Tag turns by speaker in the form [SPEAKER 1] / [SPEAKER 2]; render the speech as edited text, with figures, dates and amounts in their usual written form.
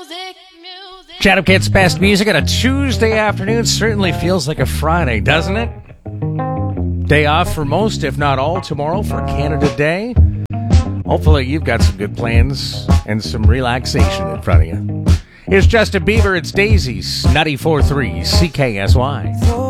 [SPEAKER 1] Chatham Kids Best Music on a Tuesday afternoon certainly feels like a Friday, doesn't it? Day off for most, if not all, tomorrow for Canada Day. Hopefully you've got some good plans and some relaxation in front of you. Here's Justin Bieber, it's Daisies, 94.3 CKSY.